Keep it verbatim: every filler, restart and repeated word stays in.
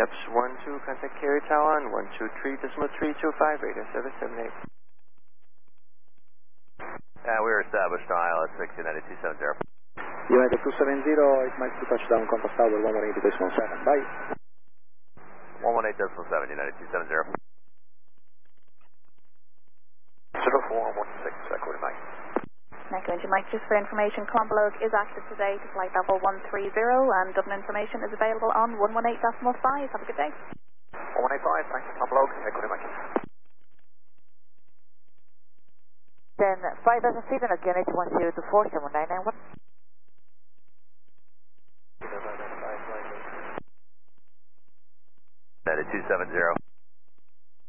Eps one two, contact carrier Taiwan, one two three decimal three two five, radio service seven eight. Uh, we were established on I L S six, United two seven zero. United two seven zero, it's Mike to touchdown, Compass Tower, one one eight decimal seven, bye. one one eight decimal seven, United two seven zero. zero four one six, Echo to Mike. Echo to Mike, just for information, Clonbelogue is active today to flight level one three zero, and Dublin information is available on one one eight decimal five. Have a good day. one one eight five, thanks, Clonbelogue, Echo to Mike. Then five thousand feet and again eight one zero two four seven nine nine one.